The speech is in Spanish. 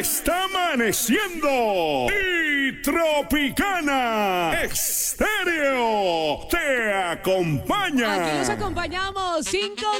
está amaneciendo y Tropicana Estéreo te acompaña. Aquí los acompañamos 5